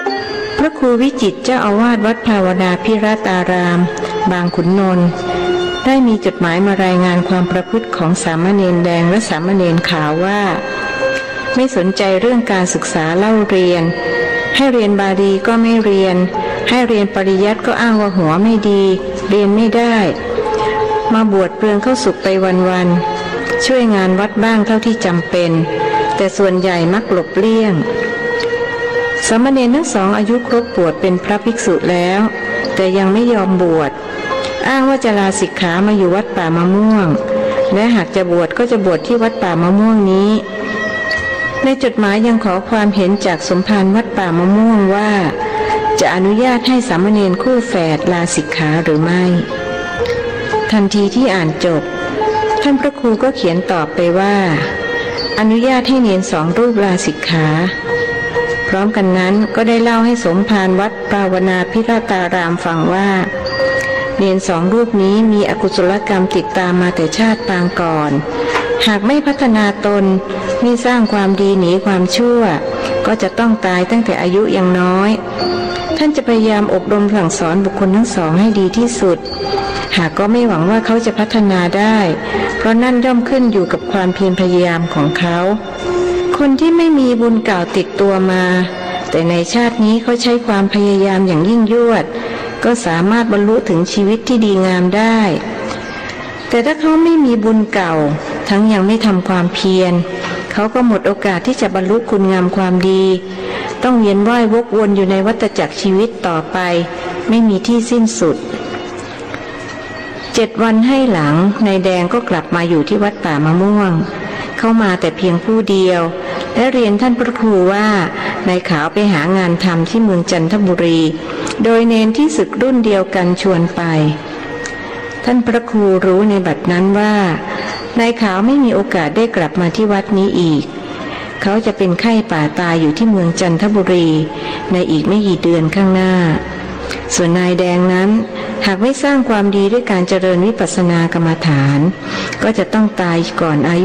พระครูวิจิตรเจ้าอาวาสวัดภาวนาพิรัตารามบางขุนนนท์ได้มีจดหมายมารายงานความประพฤติของสามเณรแดงและสามเณรขาวว่าไม่สนใจเรื่องการศึกษาเล่าเรียนให้เรียนบาลีก็ไม่เรียนให้เรียนปริยัติก็อ้างว่าหัวไม่ดีเรียนไม่ได้มาบวชเปลืองเข้าสุขไปวันๆช่วยงานวัดบ้างเท่าที่จำเป็นแต่ส่วนใหญ่มักหลบเลี่ยงสามเณรทั้งสองอายุครบบวชเป็นพระภิกษุแล้วแต่ยังไม่ยอมบวชอ้างว่าจะลาสิกขามาอยู่วัดป่ามะม่วงและหากจะบวชก็จะบวชที่วัดป่ามะม่วงนี้ในจดหมายยังขอความเห็นจากสมภารวัดป่ามะม่วงว่าจะอนุญาตให้สามเณรคู่แฝดลาสิกขาหรือไม่ทันทีที่อ่านจบท่านพระครูก็เขียนตอบไปว่าอนุญาตให้เณรสองรูปลาสิกขาพร้อมกันนั้นก็ได้เล่าให้สมภารวัดภาวนาพิราตารามฟังว่าเณรสองรูปนี้มีอกุศลกรรมติดตามมาแต่ชาติปางก่อนหากไม่พัฒนาตนไม่สร้างความดีหนีความชั่วก็จะต้องตายตั้งแต่อายุยังน้อยท่านจะพยายามอบรมสั่งสอนบุคคลทั้งสองให้ดีที่สุดหากก็ไม่หวังว่าเขาจะพัฒนาได้เพราะนั่นย่อมขึ้นอยู่กับความเพียรพยายามของเขาคนที่ไม่มีบุญเก่าติดตัวมาแต่ในชาตินี้เขาใช้ความพยายามอย่างยิ่งยวดก็สามารถบรรลุถึงชีวิตที่ดีงามได้แต่ถ้าเขาไม่มีบุญเก่าทั้งยังไม่ทำความเพียรเขาก็หมดโอกาสที่จะบรรลุคุณงามความดีต้องเวียนว่ายวกวนอยู่ในวัฏจักรชีวิตต่อไปไม่มีที่สิ้นสุด7 วันให้หลังนายแดงก็กลับมาอยู่ที่วัดป่ามะม่วงเข้ามาแต่เพียงผู้เดียวและเรียนท่านพระครูว่านายขาวไปหางานทำที่เมืองจันทบุรีโดยเณรที่ศึกรุ่นเดียวกันชวนไปท่านพระครูรู้ในบัดนั้นว่านายขาวไม่มีโอกาสได้กลับมาที่วัดนี้อีกเขาจะเป็นไข้ป่าตายอยู่ที่เมืองจันทบุรีในอีกไม่กี่เดือนข้างหน้าส่วนนายแดงนั้นหากไม่สร้างความดีด้วยการเจริญวิปัสสนากรรมฐานก็จะต้องตายก่อนอายุ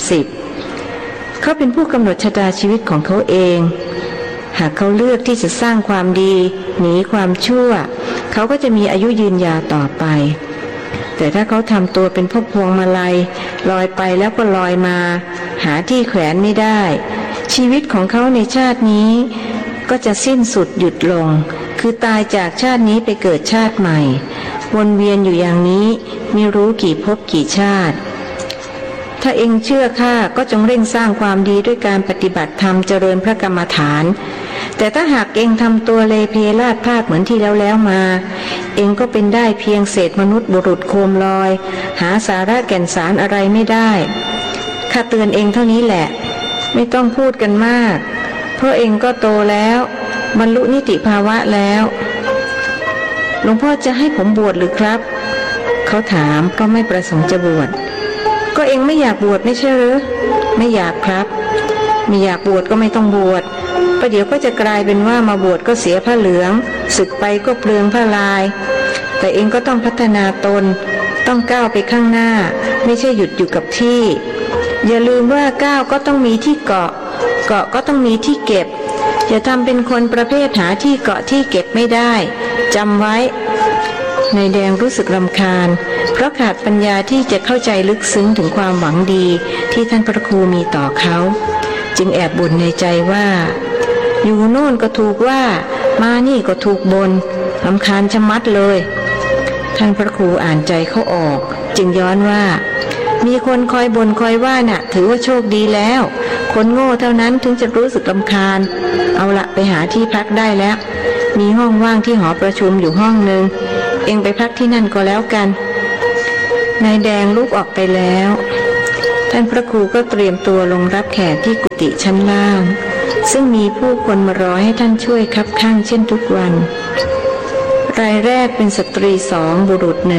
30เขาเป็นผู้กำหนดชะตาชีวิตของเขาเองหากเขาเลือกที่จะสร้างความดีหนีความชั่วเขาก็จะมีอายุยืนยาวต่อไปแต่ถ้าเขาทำตัวเป็นพวกพวงมาลัยลอยไปแล้วก็ลอยมาหาที่แขวนไม่ได้ชีวิตของเขาในชาตินี้ก็จะสิ้นสุดหยุดลงคือตายจากชาตินี้ไปเกิดชาติใหม่วนเวียนอยู่อย่างนี้ไม่รู้กี่ภพกี่ชาติถ้าเองเชื่อข้าก็จงเร่งสร้างความดีด้วยการปฏิบัติธรรมเจริญพระกรรมฐานแต่ถ้าหากเองทำตัวเลเพลาดพลาดเหมือนที่แล้วมาเองก็เป็นได้เพียงเศษมนุษย์บุรุษโคมลอยหาสาระแก่นสารอะไรไม่ได้ข้าเตือนเองเท่านี้แหละไม่ต้องพูดกันมากเพราะเองก็โตแล้วบรรลุนิติภาวะแล้วหลวงพ่อจะให้ผมบวชหรือครับเขาถามเพราะไม่ประสงค์จะบวชก็เองไม่อยากบวชไม่ใช่หรือไม่อยากครับไม่อยากบวชก็ไม่ต้องบวชประเดี๋ยวก็จะกลายเป็นว่ามาบวชก็เสียผ้าเหลืองสึกไปก็เปลืองผ้าลายแต่เองก็ต้องพัฒนาตนต้องก้าวไปข้างหน้าไม่ใช่หยุดอยู่กับที่อย่าลืมว่าก้าวก็ต้องมีที่เกาะเกาะก็ต้องมีที่เก็บอย่าทำเป็นคนประเภทหาที่เกาะที่เก็บไม่ได้จำไว้นายแดงรู้สึกรำคาญเพราะขาดปัญญาที่จะเข้าใจลึกซึ้งถึงความหวังดีที่ท่านพระครูมีต่อเขาจึงแอบบ่นในใจว่าอยู่โน่นก็ถูกว่ามานี่ก็ถูกบ่นรำคาญชะมัดเลยท่านพระครูอ่านใจเขาออกจึงย้อนว่ามีคนคอยบ่นคอยว่าน่ะถือว่าโชคดีแล้วคนโง่เท่านั้นถึงจะรู้สึกรำคาญเอาละไปหาที่พักได้แล้วมีห้องว่างที่หอประชุมอยู่ห้องนึงเองไปพักที่นั่นก็แล้วกันนายแดงลุกออกไปแล้วท่านพระครูก็เตรียมตัวลงรับแขกที่กุฏิชั้นล่างซึ่งมีผู้คนมารอให้ท่านช่วยคับข้างเช่นทุกวันรายแรกเป็นสตรี2บุรุษ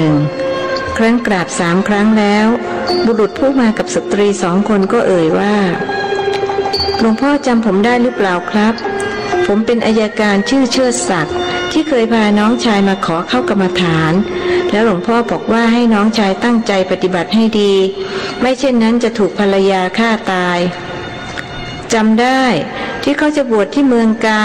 1ครั้งกราบ3ครั้งแล้วบุรุษผู้มากับสตรี2คนก็เอ่ยว่าหลวงพ่อจำผมได้หรือเปล่าครับผมเป็นอัยการชื่อเชิดศักดิ์ที่เคยพาน้องชายมาขอเข้ากรรมฐานแล้วหลวงพ่อบอกว่าให้น้องชายตั้งใจปฏิบัติให้ดีไม่เช่นนั้นจะถูกภรรยาฆ่าตายจำได้ที่เขาจะบวชที่เมืองการ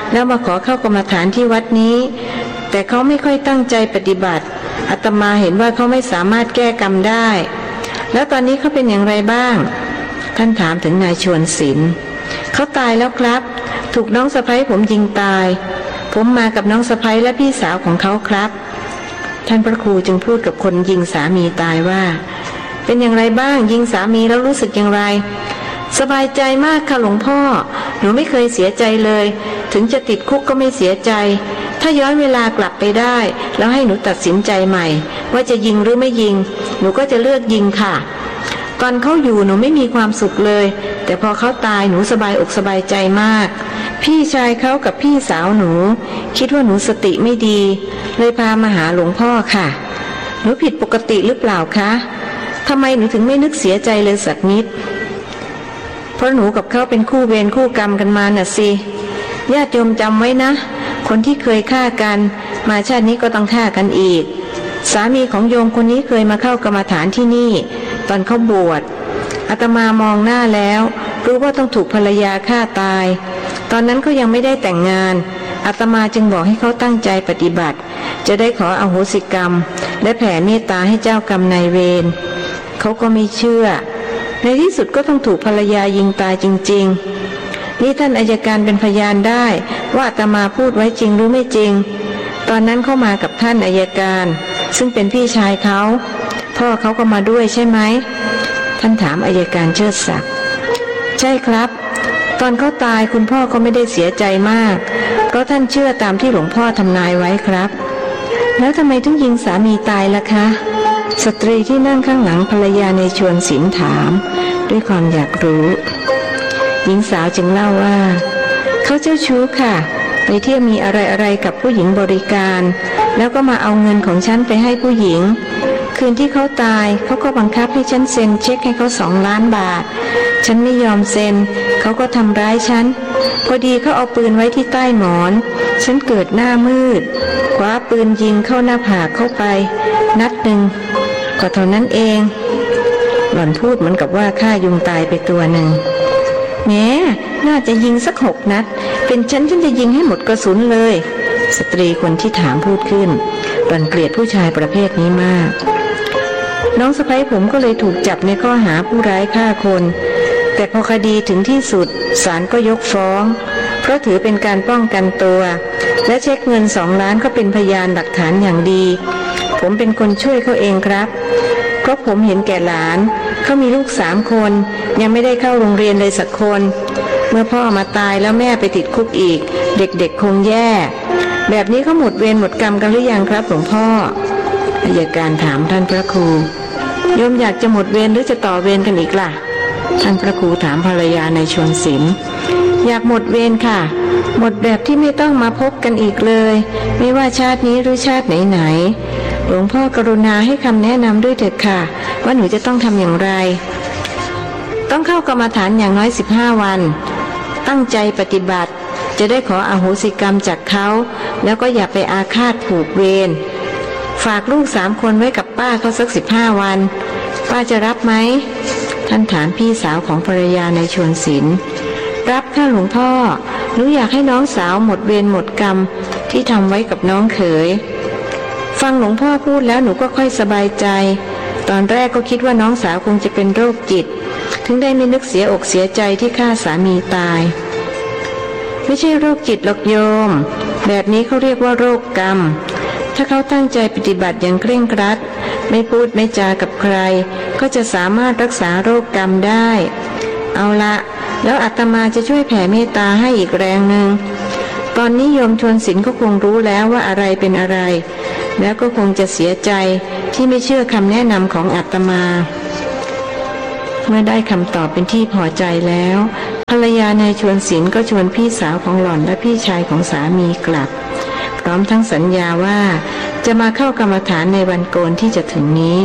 แล้วมาขอเข้ากรรมฐานที่วัดนี้แต่เขาไม่ค่อยตั้งใจปฏิบัติอาตมาเห็นว่าเขาไม่สามารถแก้กรรมได้แล้วตอนนี้เขาเป็นอย่างไรบ้างท่านถามถึงนายชวนศิลป์เขาตายแล้วครับถูกน้องสะใภ้ผมยิงตายผมมากับน้องสะใภ้และพี่สาวของเขาครับท่านพระครูจึงพูดกับคนยิงสามีตายว่าเป็นอย่างไรบ้างยิงสามีแล้วรู้สึกอย่างไรสบายใจมากค่ะหลวงพ่อหนูไม่เคยเสียใจเลยถึงจะติดคุกก็ไม่เสียใจถ้าย้อนเวลากลับไปได้แล้วให้หนูตัดสินใจใหม่ว่าจะยิงหรือไม่ยิงหนูก็จะเลือกยิงค่ะตอนเขาอยู่หนูไม่มีความสุขเลยแต่พอเขาตายหนูสบายอกสบายใจมากพี่ชายเขากับพี่สาวหนูคิดว่าหนูสติไม่ดีเลยพามาหาหลวงพ่อค่ะหนูผิดปกติหรือเปล่าคะทำไมหนูถึงไม่นึกเสียใจเลยสักนิดเพราะหนูกับเขาเป็นคู่เวรคู่กรรมกันมาน่ะสิญาติโยมจำไว้นะคนที่เคยฆ่ากันมาชาตินี้ก็ต้องฆ่ากันอีกสามีของโยมคนนี้เคยมาเข้ากรรมฐานที่นี่ตอนเขาบวชอาตมามองหน้าแล้วรู้ว่าต้องถูกภรรยาฆ่าตายตอนนั้นเขายังไม่ได้แต่งงานอาตมาจึงบอกให้เขาตั้งใจปฏิบัติจะได้ขออโหสิกรรมและแผ่เมตตาให้เจ้ากรรมนายเวรเขาก็ไม่เชื่อในที่สุดก็ต้องถูกภรรยายิงตายจริงๆนี่ท่านอัยการเป็นพยานได้ว่าอาตมาพูดไว้จริงหรือไม่จริงตอนนั้นเข้ามากับท่านอัยการซึ่งเป็นพี่ชายเขาพ่อเขาก็มาด้วยใช่ไหมท่านถามอัยการเชิดศักดิ์ใช่ครับตอนเขาตายคุณพ่อก็ไม่ได้เสียใจมากเพราะท่านเชื่อตามที่หลวงพ่อทำนายไว้ครับแล้วทำไมถึงยิงสามีตายล่ะคะสตรีที่นั่งข้างหลังภรรยาในชวนศิลป์ถามด้วยความอยากรู้หญิงสาวจึงเล่าว่าเขาเจ้าชู้ค่ะไปเที่ยวมีอะไรกับผู้หญิงบริการแล้วก็มาเอาเงินของฉันไปให้ผู้หญิงคืนที่เขาตายเขาก็บังคับให้ฉันเซ็นเช็คให้เขา2 ล้านบาทฉันไม่ยอมเซ็นเขาก็ทำร้ายฉันพอดีเขาเอาปืนไว้ที่ใต้หมอนฉันเกิดหน้ามืดคว้าปืนยิงเข้าหน้าผากเข้าไปนัดหนึ่งก็เท่านั้นเองหล่อนพูดเหมือนกับว่าฆ่ายุงตายไปตัวหนึ่งแหมน่าจะยิงสัก6 นัดเป็นฉันจะยิงให้หมดกระสุนเลยสตรีคนที่ถามพูดขึ้นหล่อนเกลียดผู้ชายประเภทนี้มากน้องสะใภ้ผมก็เลยถูกจับในข้อหาผู้ร้ายฆ่าคนแต่พอคดีถึงที่สุดศาลก็ยกฟ้องเพราะถือเป็นการป้องกันตัวและเช็คเงิน2 ล้านก็เป็นพยานหลักฐานอย่างดีผมเป็นคนช่วยเขาเองครับเพราะผมเห็นแก่หลานเขามีลูก3 คนยังไม่ได้เข้าโรงเรียนเลยสักคนเมื่อพ่อมาตายแล้วแม่ไปติดคุกอีกเด็กๆคงแย่แบบนี้เขาหมดเวรหมดกรรมกันหรือยังครับหลวงพ่ออัยการถามท่านพระครูโยมอยากจะหมดเวรหรือจะต่อเวรกันอีกล่ะท่านพระครูถามภรรยาในชวนศิลป์อยากหมดเวรค่ะหมดแบบที่ไม่ต้องมาพบกันอีกเลยไม่ว่าชาตินี้หรือชาติไหนๆหลวงพ่อกรุณาให้คำแนะนำด้วยเถิดค่ะว่าหนูจะต้องทำอย่างไรต้องเข้ากรรมฐานอย่างน้อย15 วันตั้งใจปฏิบัติจะได้ขออโหสิกรรมจากเขาแล้วก็อย่าไปอาฆาตผูกเวรฝากลูก3 คนไว้กับป้าเขาสัก15 วันป้าจะรับไหมท่านถามพี่สาวของภรรยาในชวนศิลป์รับค่ะหลวงพ่อหนูอยากให้น้องสาวหมดเวรหมดกรรมที่ทำไว้กับน้องเขยฟังหลวงพ่อพูดแล้วหนูก็ค่อยสบายใจตอนแรกก็คิดว่าน้องสาวคงจะเป็นโรคจิตถึงได้ไม่นึกเสียอกเสียใจที่ฆ่าสามีตายไม่ใช่โรคจิตหรอกโยมแบบนี้เขาเรียกว่าโรคกรรมถ้าเขาตั้งใจปฏิบัติอย่างเคร่งครัดไม่พูดไม่จากับใครก็จะสามารถรักษาโรคกรรมได้เอาละแล้วอาตมาจะช่วยแผ่เมตตาให้อีกแรงหนึ่งตอนนี้โยมชวนศิลป์ก็คงรู้แล้วว่าอะไรเป็นอะไรแล้วก็คงจะเสียใจที่ไม่เชื่อคำแนะนำของอาตมาเมื่อได้คำตอบเป็นที่พอใจแล้วภรรยานายชวนศิลป์ก็ชวนพี่สาวของหล่อนและพี่ชายของสามีกลับพร้อมทั้งสัญญาว่าจะมาเข้ากรรมฐานในวันโกนที่จะถึงนี้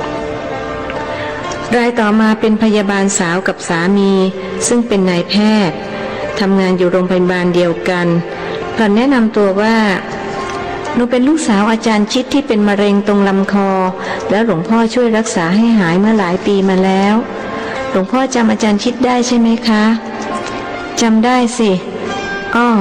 รายต่อมาเป็นพยาบาลสาวกับสามีซึ่งเป็นนายแพทย์ทำงานอยู่โรงพยาบาลเดียวกันหล่อนแนะนำตัวว่าหนูเป็นลูกสาวอาจารย์ชิดที่เป็นมะเร็งตรงลำคอแล้วหลวงพ่อช่วยรักษาให้หายเมื่อหลายปีมาแล้วหลวงพ่อจำอาจารย์ชิดได้ใช่ไหมคะจำได้สิอ้อ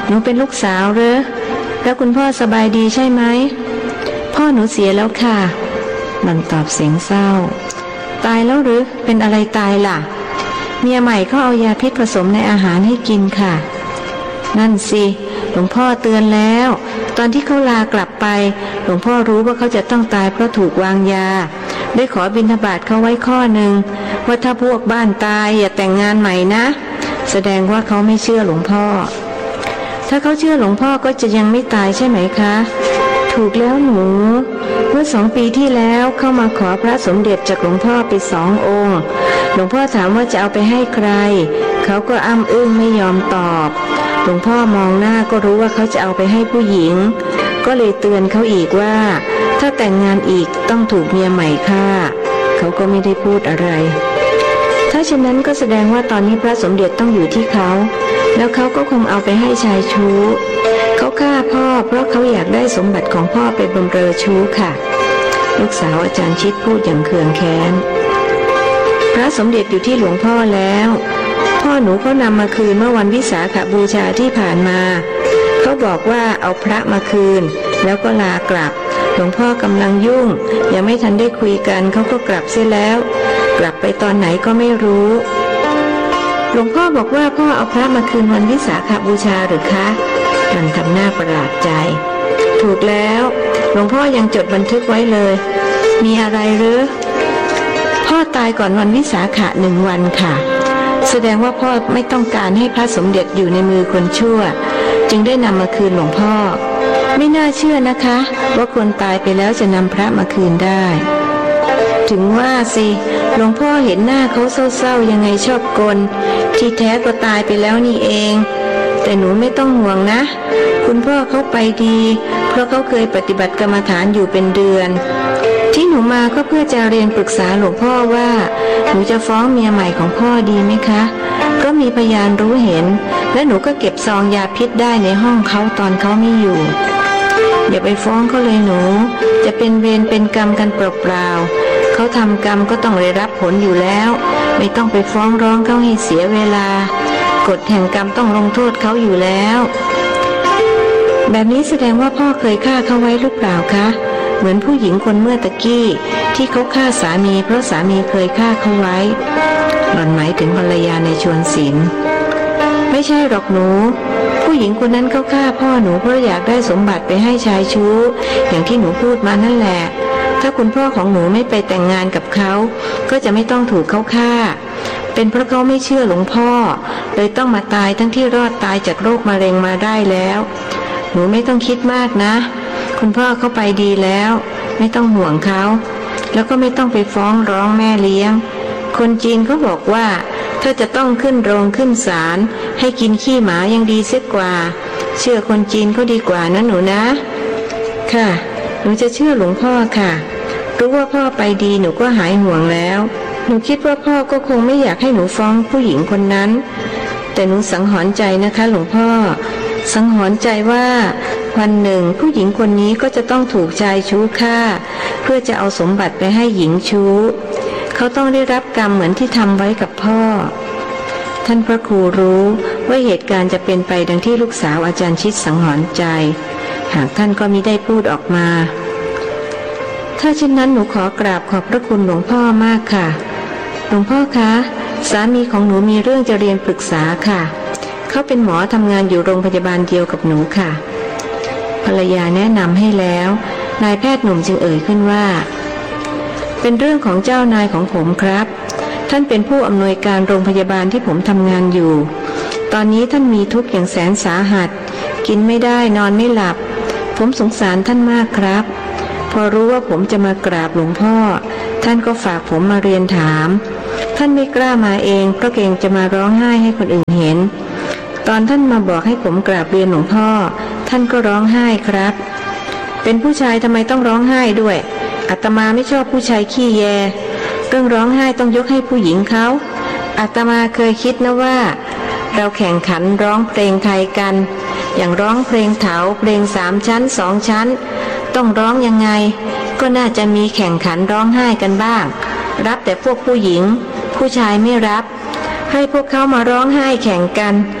หนูเป็นลูกสาวเหรอแล้วคุณพ่อสบายดีใช่ไหมพ่อหนูเสียแล้วค่ะมันตอบเสียงเศร้าตายแล้วหรือเป็นอะไรตายล่ะเมียใหม่เขาเอายาพิษผสมในอาหารให้กินค่ะนั่นสิหลวงพ่อเตือนแล้วตอนที่เขาลากลับไปหลวงพ่อรู้ว่าเขาจะต้องตายเพราะถูกวางยาได้ขอบิณฑบาตเขาไว้ข้อหนึ่งว่าถ้าพวกบ้านตายอย่าแต่งงานใหม่นะแสดงว่าเขาไม่เชื่อหลวงพ่อถ้าเขาเชื่อหลวงพ่อก็จะยังไม่ตายใช่ไหมคะถูกแล้วหนูเมื่อ2 ปีที่แล้วเข้ามาขอพระสมเด็จจากหลวงพ่อไป2 องค์หลวงพ่อถามว่าจะเอาไปให้ใครเขาก็อ้ำอึ้งไม่ยอมตอบหลวงพ่อมองหน้าก็รู้ว่าเขาจะเอาไปให้ผู้หญิงก็เลยเตือนเขาอีกว่าถ้าแต่งงานอีกต้องถูกเมียใหม่ฆ่าเขาก็ไม่ได้พูดอะไรถ้าเช่นนั้นก็แสดงว่าตอนนี้พระสมเด็จต้องอยู่ที่เขาแล้วเขาก็คงเอาไปให้ชายชู้เขาฆ่าพ่อเพราะเขาอยากได้สมบัติของพ่อไปบำเรอชู้ค่ะลูกสาวอาจารย์ชิดพูดอย่างเคืองแค้นพระสมเด็จอยู่ที่หลวงพ่อแล้วพ่อหนูเขานำมาคืนเมื่อวันวิสาขบูชาที่ผ่านมาเขาบอกว่าเอาพระมาคืนแล้วก็ลากลับหลวงพ่อกำลังยุ่งยังไม่ทันได้คุยกันเขาก็กลับเสียแล้วกลับไปตอนไหนก็ไม่รู้หลวงพ่อบอกว่าพ่อเอาพระมาคืนวันวิสาขบูชาหรือคะมันทำหน้าประหลาดใจถูกแล้วหลวงพ่อยังจดบันทึกไว้เลยมีอะไรหรือพ่อตายก่อนวันวิสาขะ1 วันค่ะแสดงว่าพ่อไม่ต้องการให้พระสมเด็จอยู่ในมือคนชั่วจึงได้นำมาคืนหลวงพ่อไม่น่าเชื่อนะคะว่าคนตายไปแล้วจะนำพระมาคืนได้ถึงว่าสิหลวงพ่อเห็นหน้าเขาเศร้าๆยังไงชอบกลที่แท้ก็ตายไปแล้วนี่เองแต่หนูไม่ต้องห่วงนะคุณพ่อเขาไปดีเพราะเขาเคยปฏิบัติกรรมฐานอยู่เป็นเดือนที่หนูมาก็เพื่อจะเรียนปรึกษาหลวงพ่อว่าหนูจะฟ้องเมียใหม่ของพ่อดีไหมคะเพราะมีพยานรู้เห็นและหนูก็เก็บซองยาพิษได้ในห้องเขาตอนเขาไม่อยู่อย่าไปฟ้องเขาเลยหนูจะเป็นเวรเป็นกรรมกันเปล่าๆเขาทำกรรมก็ต้องได้รับผลอยู่แล้วไม่ต้องไปฟ้องร้องเขาให้เสียเวลากฎแห่งกรรมต้องลงโทษเขาอยู่แล้วแบบนี้แสดงว่าพ่อเคยฆ่าเขาไว้หรือเปล่าคะเหมือนผู้หญิงคนเมื่อตะกี้ที่เขาฆ่าสามีเพราะสามีเคยฆ่าเขาไว้หล่อนหมายถึงภรรยาในชวนศิลป์ไม่ใช่หรอกหนูผู้หญิงคนนั้นเขาฆ่าพ่อหนูเพราะอยากได้สมบัติไปให้ชายชู้อย่างที่หนูพูดมานั่นแหละถ้าคุณพ่อของหนูไม่ไปแต่งงานกับเขาก็จะไม่ต้องถูกเขาฆ่าเป็นเพราะเขาไม่เชื่อหลวงพ่อเลยต้องมาตายทั้งที่รอดตายจากโรคมะเร็งมาได้แล้วหนูไม่ต้องคิดมากนะคุณพ่อเขาไปดีแล้วไม่ต้องห่วงเขาแล้วก็ไม่ต้องไปฟ้องร้องแม่เลี้ยงคนจีนเขาบอกว่าถ้าจะต้องขึ้นโรงขึ้นศาลให้กินขี้หมายังดีเสียกว่าเชื่อคนจีนเขาดีกว่านะหนูนะค่ะหนูจะเชื่อหลวงพ่อค่ะรู้ว่าพ่อไปดีหนูก็หายห่วงแล้วหนูคิดว่าพ่อก็คงไม่อยากให้หนูฟ้องผู้หญิงคนนั้นแต่หนูสังหรณ์ใจนะคะหลวงพ่อสังหรณ์ใจว่าวันหนึ่งผู้หญิงคนนี้ก็จะต้องถูกชายชู้ฆ่าเพื่อจะเอาสมบัติไปให้หญิงชู้เขาต้องได้รับกรรมเหมือนที่ทำไว้กับพ่อท่านพระครูรู้ว่าเหตุการณ์จะเป็นไปดังที่ลูกสาวอาจารย์ชิดสังหรณ์ใจหากท่านก็มิได้พูดออกมาถ้าเช่นนั้นหนูขอกราบขอบพระคุณหลวงพ่อมากค่ะหลวงพ่อคะสามีของหนูมีเรื่องจะเรียนปรึกษาค่ะเขาเป็นหมอทำงานอยู่โรงพยาบาลเดียวกับหนูค่ะภรรยาแนะนำให้แล้วนายแพทย์หนุ่มจึงเอ่ยขึ้นว่าเป็นเรื่องของเจ้านายของผมครับท่านเป็นผู้อำนวยการโรงพยาบาลที่ผมทำงานอยู่ตอนนี้ท่านมีทุกข์อย่างแสนสาหัสกินไม่ได้นอนไม่หลับผมสงสารท่านมากครับพอรู้ว่าผมจะมากราบหลวงพ่อท่านก็ฝากผมมาเรียนถามท่านไม่กล้ามาเองเพราะเกรงจะมาร้องไห้ให้คนอื่นเห็นตอนท่านมาบอกให้ผมกราบเรียนหลวงพ่อท่านก็ร้องไห้ครับเป็นผู้ชายทำไมต้องร้องไห้ด้วยอาตมาไม่ชอบผู้ชายขี้แยเรื่องร้องไห้ต้องยกให้ผู้หญิงเขาอาตมาเคยคิดนะว่าเราแข่งขันร้องเพลงไทยกันอย่างร้องเพลงเถาเพลง3 ชั้น2 ชั้นต้องร้องยังไงก็น่าจะมีแข่งขันร้องไห้กันบ้างรับแต่พวกผู้หญิงผู้ชายไม่รับให้พวกเขามาร้องไห้แข่งกัน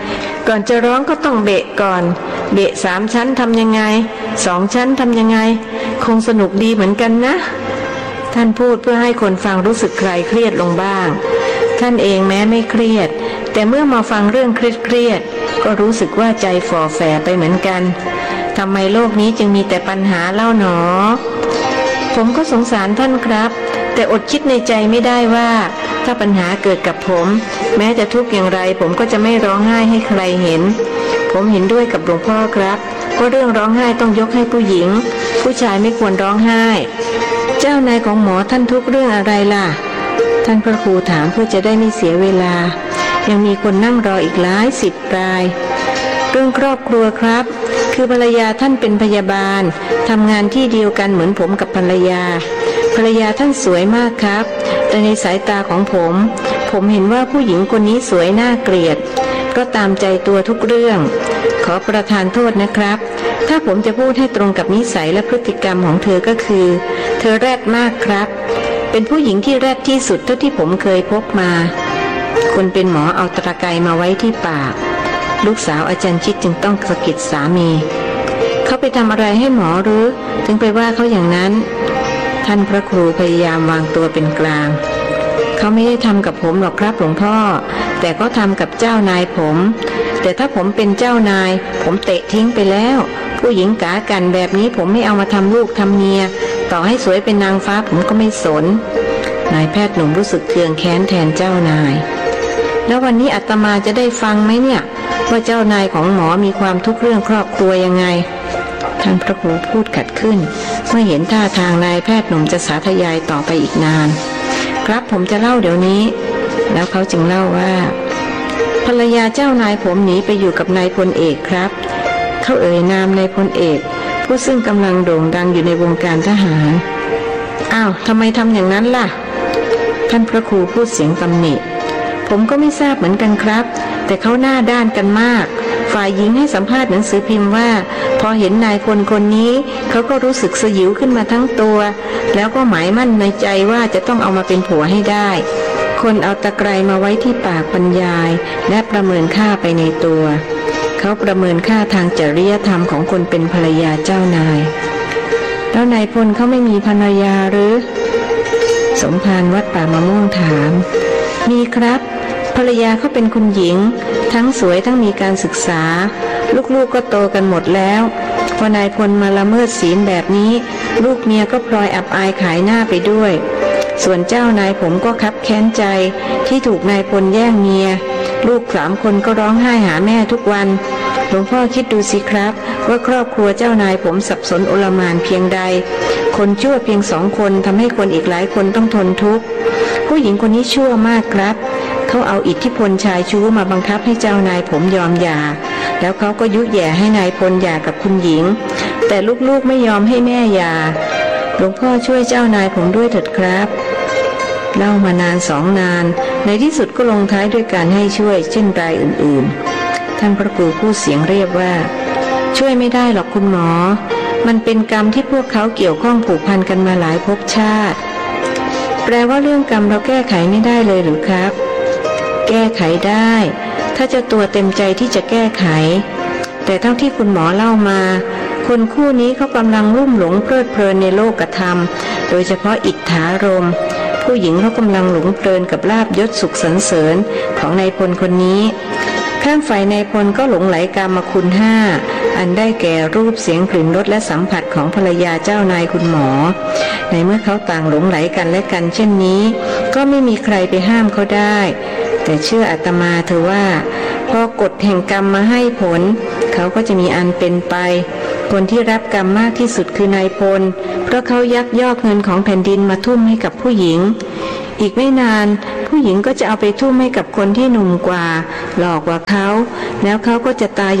ก่อนจะร้องก็ต้องเบะก่อนเบะ3 ชั้นทำยังไง2 ชั้นทำยังไงคงสนุกดีเหมือนกันนะท่านพูดเพื่อให้คนฟังรู้สึกคลายเครียดลงบ้างท่านเองแม้ไม่เครียดแต่เมื่อมาฟังเรื่องเครียดก็รู้สึกว่าใจฝ่อแฝไปเหมือนกันทำไมโลกนี้จึงมีแต่ปัญหาเล่าหนอผมก็สงสารท่านครับแต่อดคิดในใจไม่ได้ว่าถ้าปัญหาเกิดกับผมแม้จะทุกข์อย่างไรผมก็จะไม่ร้องไห้ให้ใครเห็นผมเห็นด้วยกับหลวงพ่อครับก็เรื่องร้องไห้ต้องยกให้ผู้หญิงผู้ชายไม่ควรร้องไห้เจ้านายของหมอท่านทุกข์เรื่องอะไรล่ะท่านพระครูถามเพื่อจะได้ไม่เสียเวลายังมีคนนั่งรออีกหลาย10 รายเรื่องครอบครัวครับคือภรรยาท่านเป็นพยาบาลทำงานที่เดียวกันเหมือนผมกับภรรยาท่านสวยมากครับแต่ในสายตาของผมเห็นว่าผู้หญิงคนนี้สวยน่าเกลียดก็ตามใจตัวทุกเรื่องขอประทานโทษนะครับถ้าผมจะพูดให้ตรงกับนิสัยและพฤติกรรมของเธอก็คือเธอแรดมากครับเป็นผู้หญิงที่แรดที่สุดเท่าที่ผมเคยพบมาคนเป็นหมอเอาตะไคร้มาไว้ที่ปากลูกสาวอาจารย์ชิดจึงต้องสะกิดสามีเขาไปทำอะไรให้หมอหรือถึงไปว่าเขาอย่างนั้นท่านพระครูพยายามวางตัวเป็นกลางเขาไม่ได้ทำกับผมหรอกครับหลวงพ่อแต่ก็ทำกับเจ้านายผมแต่ถ้าผมเป็นเจ้านายผมเตะทิ้งไปแล้วผู้หญิงกากันแบบนี้ผมไม่เอามาทำลูกทำเมียต่อให้สวยเป็นนางฟ้าผมก็ไม่สนนายแพทย์หนุ่มรู้สึกเคืองแค้นแทนเจ้านายแล้ววันนี้อาตมาจะได้ฟังไหมเนี่ยว่าเจ้านายของหมอมีความทุกข์เรื่องครอบครัวยังไงท่านพระครูพูดขัดขึ้นเมื่อเห็นท่าทางนายแพทย์หนุ่มจะสาธยายต่อไปอีกนานครับผมจะเล่าเดี๋ยวนี้แล้วเขาจึงเล่าว่าภรรยาเจ้านายผมหนีไปอยู่กับนายพลเอกครับเขาเอ่ยนามนายพลเอกผู้ซึ่งกำลังโด่งดังอยู่ในวงการทหารอ้าวทำไมทำอย่างนั้นล่ะท่านพระครูพูดเสียงตำหนิผมก็ไม่ทราบเหมือนกันครับแต่เขาหน้าด้านกันมากฝ่ายหญิงให้สัมภาษณ์หนังสือพิมพ์ว่าพอเห็นนายพลคนนี้เขาก็รู้สึกสยิวขึ้นมาทั้งตัวแล้วก็หมายมั่นในใจว่าจะต้องเอามาเป็นผัวให้ได้คนเอาตะไคร้มาไว้ที่ปากบรรยายและประเมินค่าไปในตัวเขาประเมินค่าทางจริยธรรมของคนเป็นภรรยาเจ้านายแล้วนายพลเขาไม่มีภรรยาหรือสมภารวัดป่ามะม่วงถามมีครับภรรยาเขาเป็นคุณหญิงทั้งสวยทั้งมีการศึกษาลูกๆก็โตกันหมดแล้วพอนายพลมาละเมิดศีลแบบนี้ลูกเมียก็พลอยอับอายขายหน้าไปด้วยส่วนเจ้านายผมก็คับแค้นใจที่ถูกนายพลแย่งเมียลูก3 คนก็ร้องไห้หาแม่ทุกวันหลวงพ่อคิดดูสิครับว่าครอบครัวเจ้านายผมสับสนโอลหม่านเพียงใดคนชั่วเพียง2 คนทำให้คนอีกหลายคนต้องทนทุกข์ผู้หญิงคนนี้ชั่วมากครับเขาเอาอิทธิพลชายชู้มาบังคับให้เจ้านายผมยอมหย่าแล้วเขาก็ยุแย่ให้นายพลหย่ากับคุณหญิงแต่ลูกๆไม่ยอมให้แม่หย่าหลวงพ่อช่วยเจ้านายผมด้วยเถิดครับเล่ามานาน2 นานในที่สุดก็ลงท้ายด้วยการให้ช่วยเช่นรายอื่นๆท่านพระครูพูดเสียงเรียบว่าช่วยไม่ได้หรอกคุณหมอมันเป็นกรรมที่พวกเขาเกี่ยวข้องผูกพันกันมาหลายภพชาติแปลว่าเรื่องกรรมเราแก้ไขไม่ได้เลยหรือครับแก้ไขได้ถ้าเจ้าตัวเต็มใจที่จะแก้ไขแต่เท่าที่คุณหมอเล่ามาคนคู่นี้เขากำลังลุ่มหลงเพลิดเพลินในโลกธรรมโดยเฉพาะอิทธารมณ์ผู้หญิงเขากำลังหลงเพลินกับลาภยศสุขสรรเสริญของนายพลคนนี้ข้างฝ่ายนายพลก็หลงไหลกามคุณ5อันได้แก่รูปเสียงกลิ่นรสและสัมผัสของภรรยาเจ้านายคุณหมอในเมื่อเขาต่างหลงไหลกันและกันเช่นนี้ก็ไม่มีใครไปห้ามเขาได้แต่เชื่ออาตมาเถอะว่าพอกฎแห่งกรรมมาให้ผลเขาก็จะมีอันเป็นไปคนที่รับกรรมมากที่สุดคือนายพลเพราะเขายักยอกเงินของแผ่นดินมาทุ่มให้กับผู้หญิงอีกไม่นานผู้หญิงก็จะเอาไปทุ่มให้กับคนที่หนุ่มกว่าหลอกกว่าเขาแล้วเขาก็จะตาย